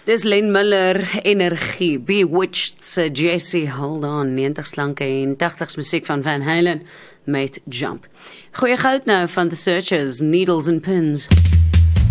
Dis Len Miller, Energie, Bewitched, Jesse, Hold On, 90 slanke en 80s musiek van Van Halen met Jump. Goeie goud nou van The Searchers, Needles and Pins.